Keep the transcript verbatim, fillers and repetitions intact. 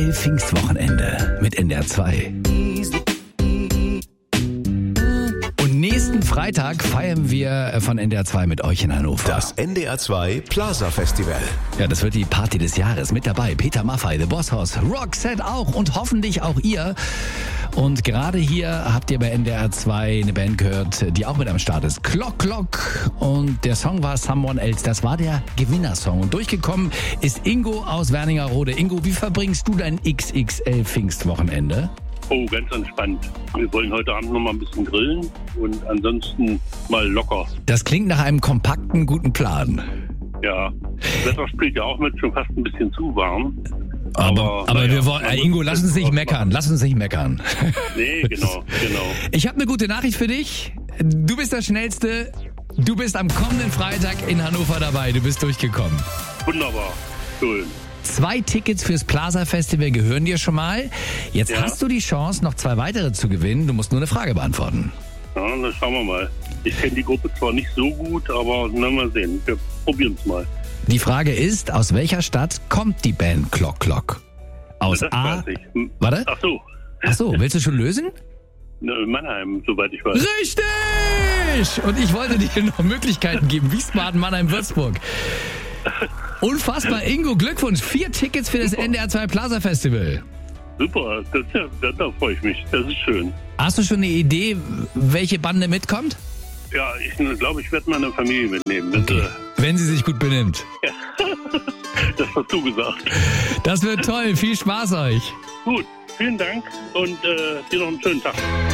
L Pfingstwochenende mit N D R zwei. Und nächsten Freitag feiern wir von N D R zwei mit euch in Hannover. Das N D R zwei Plaza Festival. Ja, das wird die Party des Jahres. Mit dabei Peter Maffay, The Boss Hoss, Roxette auch und hoffentlich auch ihr. Und gerade hier habt ihr bei N D R zwei eine Band gehört, die auch mit am Start ist. Clock Clock. Und der Song war Someone Else. Das war der Gewinnersong. Und durchgekommen ist Ingo aus Wernigerode. Ingo, wie verbringst du dein X X L Pfingstwochenende? Oh, ganz entspannt. Wir wollen heute Abend noch mal ein bisschen grillen und ansonsten mal locker. Das klingt nach einem kompakten, guten Plan. Ja, das Wetter spielt ja auch mit, schon fast ein bisschen zu warm. Aber, aber, aber ja, wir wollen, äh, Ingo, lass uns nicht meckern. Lass uns nicht meckern. Nee, genau, genau. Ich habe eine gute Nachricht für dich. Du bist der Schnellste. Du bist am kommenden Freitag in Hannover dabei. Du bist durchgekommen. Wunderbar, schön. Zwei Tickets fürs Plaza Festival gehören dir schon mal. Jetzt Ja. hast du die Chance, noch zwei weitere zu gewinnen. Du musst nur eine Frage beantworten. Ja, dann schauen wir mal. Ich kenne die Gruppe zwar nicht so gut, aber na, mal sehen. Wir probieren es mal. Die Frage ist, aus welcher Stadt kommt die Band Clock Clock? Aus Das A... weiß ich. Hm. Warte? Ach so, Ach so, willst du schon lösen? ne, Mannheim, soweit ich weiß. Richtig! Und ich wollte dir noch Möglichkeiten geben. Wiesbaden, Mannheim, Würzburg. Unfassbar, Ingo, Glückwunsch. Vier Tickets für das N D R zwei Plaza Festival. Super, das, ja, da, da freue ich mich. Das ist schön. Hast du schon eine Idee, welche Bande mitkommt? Ja, ich glaube, ich werde meine Familie mitnehmen. Wenn Okay. Wenn sie sich gut benimmt. sie, das hast du gesagt. Das wird toll. Viel Spaß euch. Gut, vielen Dank und äh, dir noch einen schönen Tag.